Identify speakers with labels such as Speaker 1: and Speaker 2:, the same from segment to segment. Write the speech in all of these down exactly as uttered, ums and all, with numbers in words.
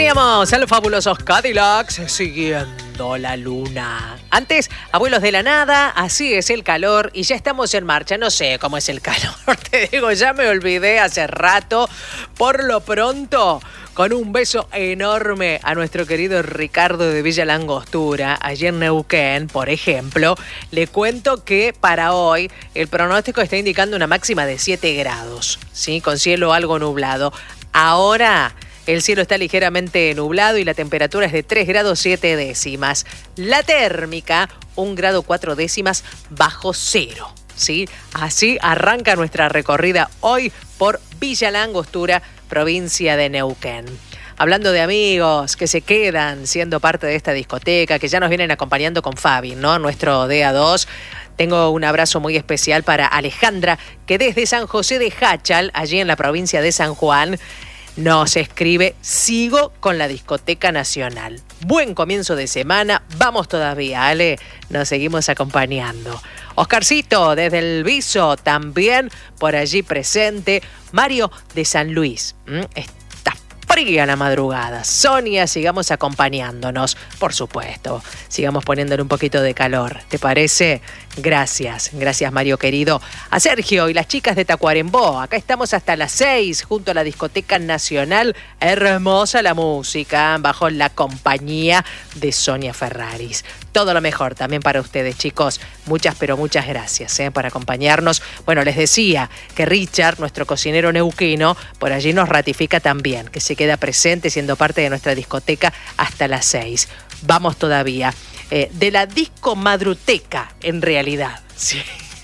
Speaker 1: Teníamos a los fabulosos Cadillacs siguiendo la luna. Antes, Abuelos de la Nada, Así es el calor, y ya estamos en marcha. No sé cómo es el calor, te digo, ya me olvidé hace rato. Por lo pronto, con un beso enorme a nuestro querido Ricardo de Villa Langostura, allí en Neuquén, por ejemplo, le cuento que para hoy el pronóstico está indicando una máxima de siete grados, ¿sí? Con cielo algo nublado. Ahora el cielo está ligeramente nublado y la temperatura es de tres grados siete décimas. La térmica, un grado cuatro décimas bajo cero, ¿sí? Así arranca nuestra recorrida hoy por Villa Langostura, provincia de Neuquén. Hablando de amigos que se quedan siendo parte de esta discoteca, que ya nos vienen acompañando con Fabi, ¿no? Nuestro D A dos. Tengo un abrazo muy especial para Alejandra, que desde San José de Jáchal, allí en la provincia de San Juan, nos escribe: sigo con la discoteca nacional. Buen comienzo de semana, vamos todavía, Ale, nos seguimos acompañando. Oscarcito desde el Viso, también por allí presente. Mario de San Luis, ¿Mm? está fría la madrugada. Sonia, sigamos acompañándonos, por supuesto. Sigamos poniéndole un poquito de calor, ¿te parece? Gracias, gracias Mario querido. A Sergio y las chicas de Tacuarembó, acá estamos hasta las seis junto a la discoteca nacional. Hermosa la música, bajo la compañía de Sonia Ferraris. Todo lo mejor también para ustedes, chicos. Muchas, pero muchas gracias ¿eh? por acompañarnos. Bueno, les decía que Richard, nuestro cocinero neuquino, por allí nos ratifica también, que se queda presente siendo parte de nuestra discoteca hasta las seis. Vamos todavía. Eh, de la disco madruteca, en realidad. Sí.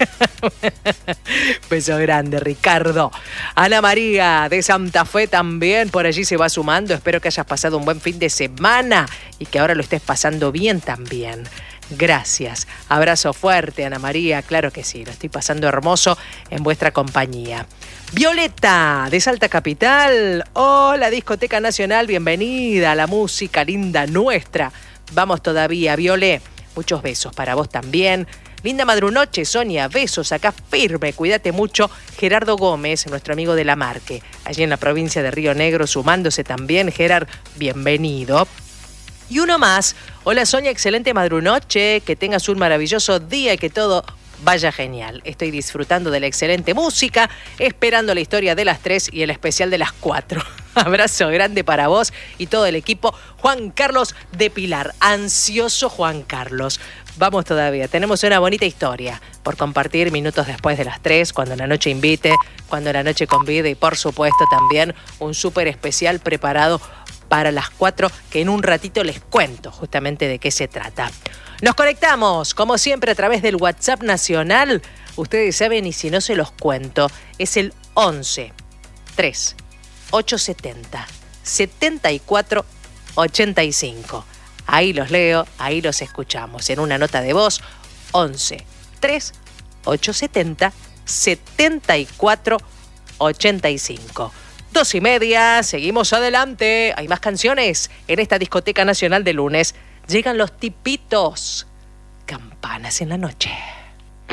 Speaker 1: Beso grande, Ricardo. Ana María de Santa Fe también por allí se va sumando. Espero que hayas pasado un buen fin de semana y que ahora lo estés pasando bien también. Gracias. Abrazo fuerte, Ana María. Claro que sí, lo estoy pasando hermoso en vuestra compañía. Violeta de Salta Capital. Hola, Discoteca Nacional. Bienvenida a la música linda nuestra. Vamos todavía, Viole. Muchos besos para vos también. Linda madrunoche, Sonia. Besos acá firme. Cuídate mucho. Gerardo Gómez, nuestro amigo de La Marque, allí en la provincia de Río Negro, sumándose también. Gerard, bienvenido. Y uno más. Hola, Sonia. Excelente madrunoche. Que tengas un maravilloso día y que todo vaya genial. Estoy disfrutando de la excelente música, esperando la historia de las tres y el especial de las cuatro. Abrazo grande para vos y todo el equipo. Juan Carlos de Pilar. Ansioso Juan Carlos. Vamos todavía. Tenemos una bonita historia por compartir minutos después de las tres, cuando la noche invite, cuando la noche convide y por supuesto también un súper especial preparado para las cuatro, que en un ratito les cuento justamente de qué se trata. Nos conectamos, como siempre, a través del WhatsApp nacional. Ustedes saben, y si no se los cuento, es el once tres ochocientos setenta setenta y cuatro ochenta y cinco. Ahí los leo, ahí los escuchamos. En una nota de voz, once tres ochocientos setenta y cuatro ochenta y cinco. Dos y media, seguimos adelante. Hay más canciones en esta discoteca nacional de lunes. Llegan los tipitos. Campanas en la noche.